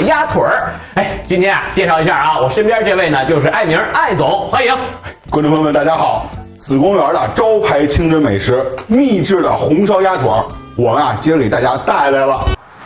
鸭腿儿。哎，今天啊，介绍一下啊，我身边这位呢就是艾明艾总，欢迎。 观众朋友们，大家好！紫光园的招牌清真美食——秘制的红烧鸭腿，我们啊今儿给大家带来了。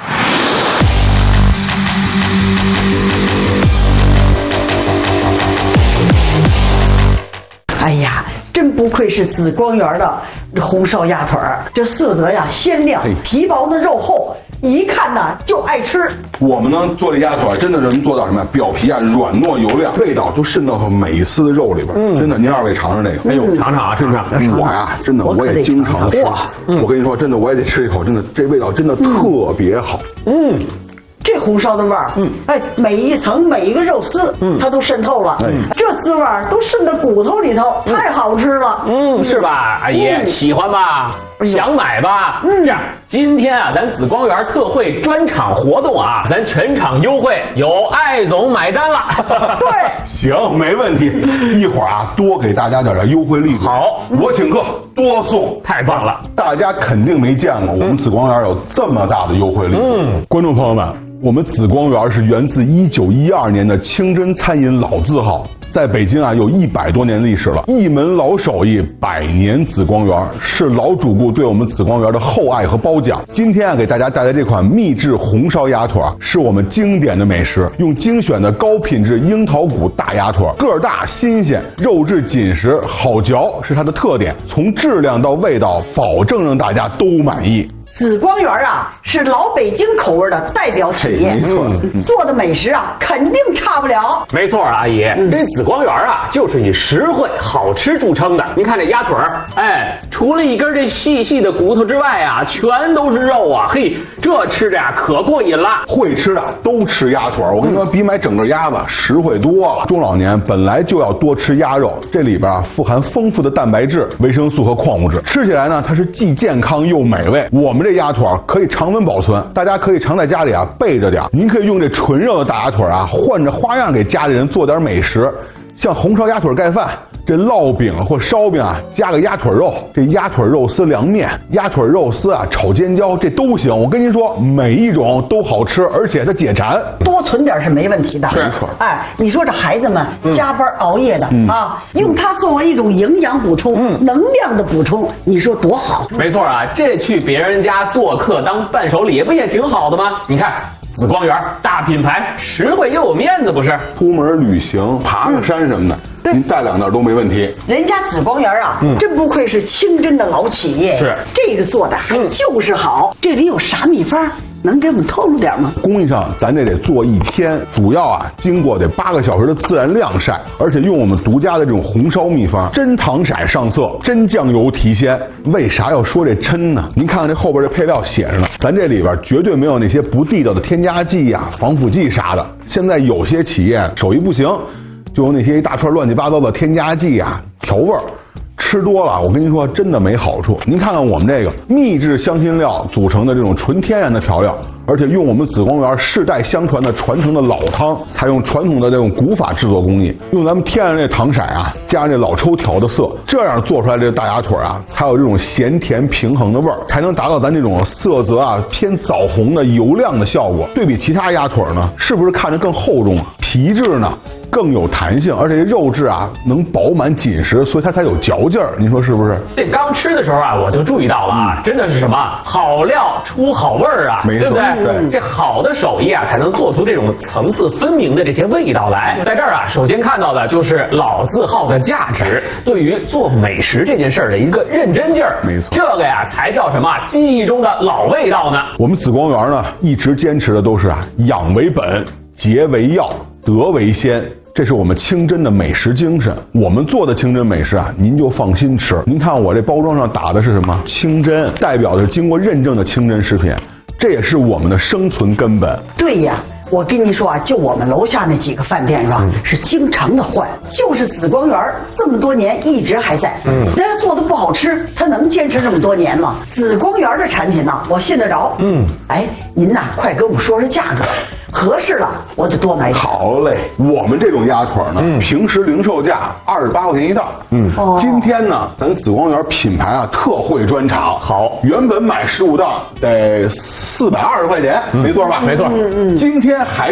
哎呀，真不愧是紫光园的红烧鸭腿儿，这色泽呀鲜亮，皮薄的肉厚，一看呐就爱吃。 我们呢做这鸭腿真的能做到什么呀？表皮啊软糯油亮，味道都渗到每一丝的肉里边。真的，您二位尝尝这个。 哎呦，尝尝啊，尝尝。 我呀，真的我也经常吃。我跟你说，真的我也得吃一口，真的这味道真的特别好。 这红烧的味儿，哎，每一层每一个肉丝，它都渗透了，这滋味儿都渗到骨头里头，太好吃了。 是吧，阿姨？喜欢吧？想买吧？这样，今天啊，咱紫光园特惠专场活动啊，咱全场优惠，有艾总买单了。 对， 行，没问题。一会儿啊，多给大家点优惠力度。 好， 我请客，多送， 太棒了！ 大家肯定没见过我们紫光园有这么大的优惠力度。观众朋友们。我们紫光园是源自1912年的清真餐饮老字号，在北京啊有100多年历史了，一门老手艺，100年紫光园，是老主顾对我们紫光园的厚爱和褒奖。今天啊给大家带来这款秘制红烧鸭腿，是我们经典的美食，用精选的高品质樱桃骨大鸭腿，个儿大新鲜，肉质紧实好嚼是它的特点，从质量到味道保证让大家都满意。 紫光园啊，是老北京口味的代表企业， 没错， 做的美食啊，肯定差不了。 没错，阿姨，这紫光园啊，就是以实惠好吃著称的。您看这鸭腿儿，哎，除了一根这细细的骨头之外啊，全都是肉啊，嘿，这吃着呀可过瘾了。 会吃的都吃鸭腿，我跟你说，比买整个鸭子实惠多了。中老年本来就要多吃鸭肉，这里边啊富含丰富的蛋白质、维生素和矿物质，吃起来呢它是既健康又美味。我们这鸭腿可以常温保存，大家可以常在家里啊备着点。您可以用这纯肉的大鸭腿啊，换着花样给家里人做点美食，像红烧鸭腿盖饭，这烙饼或烧饼啊加个鸭腿肉，这鸭腿肉丝凉面，鸭腿肉丝啊炒尖椒，这都行。我跟您说，每一种都好吃，而且它解馋， 多存点是没问题的。 没错。 哎，你说这孩子们加班熬夜的啊，用它作为一种营养补充、能量的补充，你说多好？ 没错啊，这去别人家做客当伴手礼不也挺好的吗？你看。紫光园大品牌，实惠又有面子，不是？ 出门旅行、爬个山什么的，您带2袋都没问题。 人家紫光园啊，真不愧是清真的老企业， 是这个做的还就是好。这里有啥秘方？能给我们透露点吗？ 工艺上咱这得做1天，主要啊经过得8个小时的自然晾晒，而且用我们独家的这种红烧秘方，真糖色上色，真酱油提鲜。为啥要说这真呢？您看看这后边这配料写着呢，咱这里边绝对没有那些不地道的添加剂啊、防腐剂啥的。现在有些企业手艺不行，就有那些一大串乱七八糟的添加剂啊、调味儿。吃多了，我跟您说，真的没好处。您看看我们这个秘制香辛料组成的这种纯天然的调料，而且用我们紫光园世代相传的传承的老汤，采用传统的这种古法制作工艺，用咱们天然这糖色啊，加上这老抽调的色，这样做出来这大鸭腿啊，才有这种咸甜平衡的味儿，才能达到咱这种色泽啊偏枣红的油亮的效果。对比其他鸭腿呢，是不是看着更厚重啊？皮质呢？更有弹性，而且肉质啊能饱满紧实，所以它才有嚼劲儿。您说是不是？ 这刚吃的时候啊，我就注意到了啊，真的是什么好料出好味儿啊， 没错， 对不对？对，这好的手艺啊，才能做出这种层次分明的这些味道来。在这儿啊，首先看到的就是老字号的价值，对于做美食这件事儿的一个认真劲儿。 没错， 这个呀才叫什么记忆中的老味道呢？ 我们紫光园呢，一直坚持的都是啊，养为本，节为要，德为先。这是我们清真的美食精神，我们做的清真美食啊，您就放心吃。您看我这包装上打的是什么？清真，代表的是经过认证的清真食品，这也是我们的生存根本。 对呀。我跟你说啊，就我们楼下那几个饭店啊，是经常的换，就是紫光园这么多年一直还在。人家做的不好吃，他能坚持这么多年吗？紫光园的产品呢，我信得着。哎，您呐，快给我们说说价格，合适了我就多买点。 好嘞，我们这种鸭腿呢，平时零售价28块钱一袋。今天呢，咱紫光园品牌啊特惠专场， 好， 原本买15袋得420块钱，没错吧？ 没错。 今天还